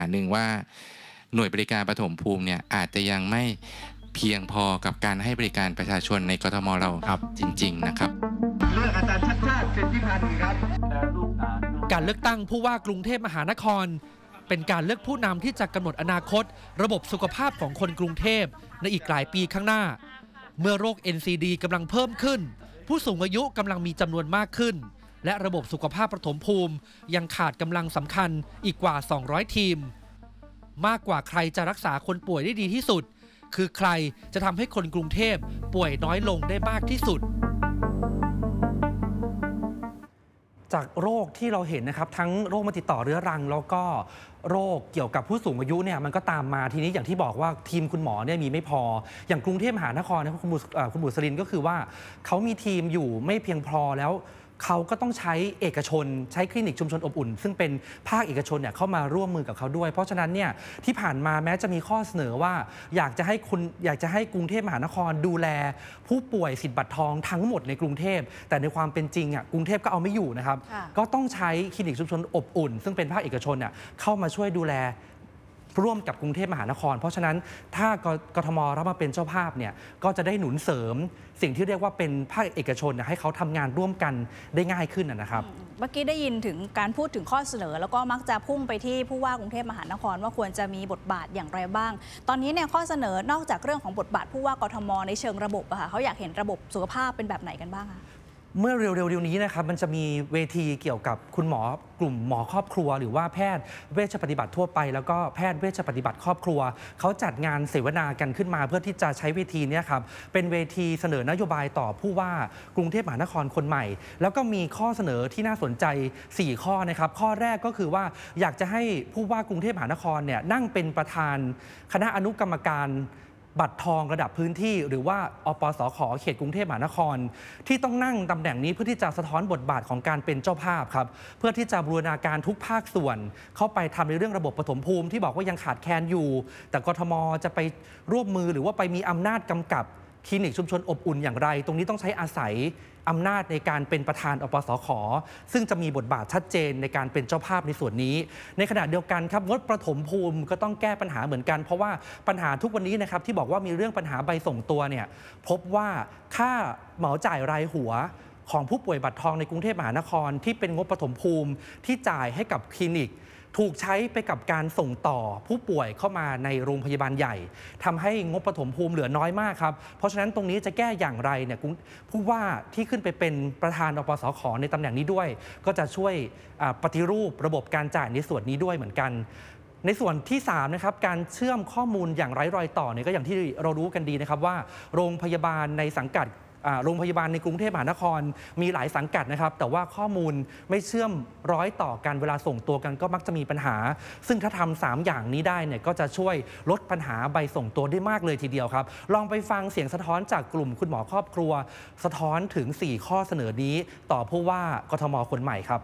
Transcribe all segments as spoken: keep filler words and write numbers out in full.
อันหนึ่งว่าหน่วยบริการปฐมภูมิเนี่ยอาจจะยังไม่เพียงพอกับการให้บริการประชาชนในกทมเราครับจริงๆนะครับเลือกอาจารย์ชัดชาติสิทธิพันธ์ครับการเลือกตั้งผู้ว่ากรุงเทพมหานครเป็นการเลือกผู้นำที่จะกำหนดอนาคตระบบสุขภาพของคนกรุงเทพในอีกหลายปีข้างหน้าเมื่อโรค เอ็น ซี ดี กำลังเพิ่มขึ้นผู้สูงอายุกำลังมีจำนวนมากขึ้นและระบบสุขภาพปฐมภูมิยังขาดกำลังสำคัญอีกกว่าสองร้อยทีมมากกว่าใครจะรักษาคนป่วยได้ดีที่สุดคือใครจะทำให้คนกรุงเทพป่วยน้อยลงได้มากที่สุดจากโรคที่เราเห็นนะครับทั้งโรคมาติดต่อเรื้อรังแล้วก็โรคเกี่ยวกับผู้สูงอายุเนี่ยมันก็ตามมาทีนี้อย่างที่บอกว่าทีมคุณหมอเนี่ยมีไม่พออย่างกรุงเทพมหานครนะคุณบุคุณบุษรินก็คือว่าเขามีทีมอยู่ไม่เพียงพอแล้วเขาก็ต้องใช้เอกชนใช้คลินิกชุมชนอบอุ่นซึ่งเป็นภาคเอกชนเนี่ยเข้ามาร่วมมือกับเขาด้วยเพราะฉะนั้นเนี่ยที่ผ่านมาแม้จะมีข้อเสนอว่าอยากจะให้คุณอยากจะให้กรุงเทพมหานครดูแลผู้ป่วยสิทธิ์บัตรทองทั้งหมดในกรุงเทพแต่ในความเป็นจริงอ่ะกรุงเทพก็เอาไม่อยู่นะครับก็ต้องใช้คลินิกชุมชนอบอุ่นซึ่งเป็นภาคเอกชนเนี่ยเข้ามาช่วยดูแลร่วมกับกรุงเทพมหานครเพราะฉะนั้นถ้ากทมรับมาเป็นเจ้าภาพเนี่ยก็จะได้หนุนเสริมสิ่งที่เรียกว่าเป็นภาคเอกชนให้เขาทำงานร่วมกันได้ง่ายขึ้นนะครับเมื่อกี้ได้ยินถึงการพูดถึงข้อเสนอแล้วก็มักจะพุ่งไปที่ผู้ว่ากรุงเทพมหานครว่าควรจะมีบทบาทอย่างไรบ้างตอนนี้เนี่ยข้อเสนอนอกจากเรื่องของบทบาทผู้ว่ากทมในเชิงระบบอะค่ะเขาอยากเห็นระบบสุขภาพเป็นแบบไหนกันบ้างคะเมื่อเร็วๆนี้นะครับมันจะมีเวทีเกี่ยวกับคุณหมอกลุ่มหมอครอบครัวหรือว่าแพทย์เวชปฏิบัติทั่วไปแล้วก็แพทย์เวชปฏิบัติครอบครัวเขาจัดงานเสวนากันขึ้นมาเพื่อที่จะใช้เวทีนี้ครับเป็นเวทีเสนอนโยบายต่อผู้ว่ากรุงเทพมหานครคนใหม่แล้วก็มีข้อเสนอที่น่าสนใจสี่ข้อนะครับข้อแรกก็คือว่าอยากจะให้ผู้ว่ากรุงเทพมหานครเนี่ยนั่งเป็นประธานคณะอนุกรรมการบัตรทองระดับพื้นที่หรือว่าอปสข.เขตกรุงเทพมหานครที่ต้องนั่งตำแหน่งนี้เพื่อที่จะสะท้อนบทบาทของการเป็นเจ้าภาพครับเพื่อที่จะบูรณาการทุกภาคส่วนเข้าไปทำในเรื่องระบบปฐมภูมิที่บอกว่ายังขาดแคลนอยู่แต่กทม.จะไปร่วมมือหรือว่าไปมีอำนาจกำกับคลินิกชุมชนอบอุ่นอย่างไรตรงนี้ต้องใช้อาศัยอำนาจในการเป็นประธานอปสข.ซึ่งจะมีบทบาทชัดเจนในการเป็นเจ้าภาพในส่วนนี้ในขณะเดียวกันครับงดประถมภูมิก็ต้องแก้ปัญหาเหมือนกันเพราะว่าปัญหาทุกวันนี้นะครับที่บอกว่ามีเรื่องปัญหาใบส่งตัวเนี่ยพบว่าค่าเหมาจ่ายรายหัวของผู้ป่วยบัตรทองในกรุงเทพมหานครที่เป็นงบปฐมภูมิที่จ่ายให้กับคลินิกถูกใช้ไปกับการส่งต่อผู้ป่วยเข้ามาในโรงพยาบาลใหญ่ทำให้งบปฐมภูมิเหลือน้อยมากครับเพราะฉะนั้นตรงนี้จะแก้อย่างไรเนี่ยผู้ว่าที่ขึ้นไปเป็นประธานอปสข.ในตำแหน่งนี้ด้วยก็จะช่วยปฏิรูประบบการจ่ายในส่วนนี้ด้วยเหมือนกันในส่วนที่สามนะครับการเชื่อมข้อมูลอย่างไร้รอยต่อเนี่ยก็อย่างที่เรารู้กันดีนะครับว่าโรงพยาบาลในสังกัดโรงพยาบาลในกรุงเทพมหานครมีหลายสังกัดนะครับแต่ว่าข้อมูลไม่เชื่อมร้อยต่อกันเวลาส่งตัวกันก็มักจะมีปัญหาซึ่งถ้าทำสามอย่างนี้ได้เนี่ยก็จะช่วยลดปัญหาใบส่งตัวได้มากเลยทีเดียวครับลองไปฟังเสียงสะท้อนจากกลุ่มคุณหมอครอบครัวสะท้อนถึงสี่ข้อเสนอนี้ต่อผู้ว่ากทม.คนใหม่ครับ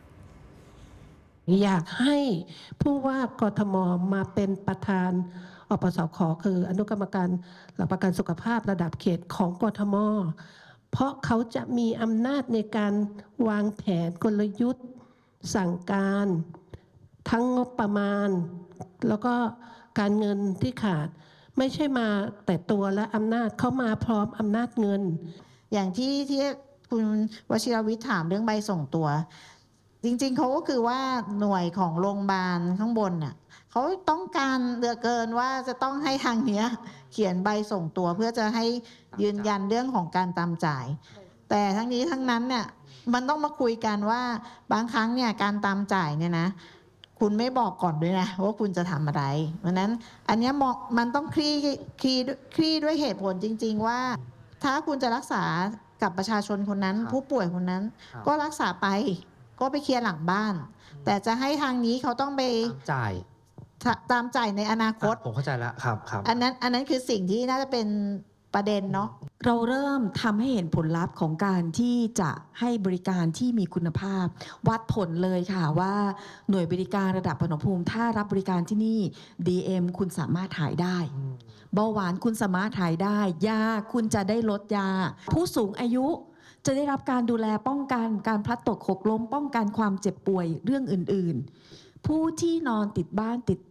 อยากให้ผู้ว่ากทม.มาเป็นประธานอปสข.คืออนุกรรมการหลักประกันสุขภาพระดับเขตของกทม.เพราะเขาจะมีอำนาจในการวางแผนกลยุทธ์สั่งการทั้งงบประมาณแล้วก็การเงินที่ขาดไม่ใช่มาแต่ตัวและอำนาจเขามาพร้อมอำนาจเงินอย่างที่ที่คุณวชิรวิทย์ถามเรื่องใบส่งตัวจริงๆเขาก็คือว่าหน่วยของโรงพยาบาลข้างบนน่ะเขาต้องการเหลือเกินว่าจะต้องให้ทางเนี้ยเขียนใบส่งตัวเพื่อจะให้ยืนยันเรื่องของการตามจ่ายแต่ทั้งนี้ทั้งนั้นเนี่ยมันต้องมาคุยกันว่าบางครั้งเนี่ยการตามจ่ายเนี่ยนะคุณไม่บอกก่อนด้วยนะว่าคุณจะทำอะไรเพราะนั้นอันนี้มันต้องคลี่คลี่คลี่ด้วยเหตุผลจริงๆว่าถ้าคุณจะรักษากับประชาชนคนนั้นผู้ป่วยคนนั้นก็รักษาไปก็ไปเคลียร์หลังบ้านแต่จะให้ทางนี้เขาต้องไปจ่ายตามจ่ายในอนาคตผมเข้าใจแล้วครับครับอันนั้นอันนั้นคือสิ่งที่น่าจะเป็นประเด็นเนาะเราเริ่มทำให้เห็นผลลัพธ์ของการที่จะให้บริการที่มีคุณภาพวัดผลเลยค่ะว่าหน่วยบริการระดับปฐมภูมิถ้ารับบริการที่นี่ ดี เอ็ม คุณสามารถถ่ายได้เบาหวานคุณสามารถถ่ายได้ยาคุณจะได้ลดยาผู้สูงอายุจะได้รับการดูแลป้องกันการพลัดตกหกล้มป้องกันความเจ็บป่วยเรื่องอื่นๆผู้ที่นอนติดบ้านติด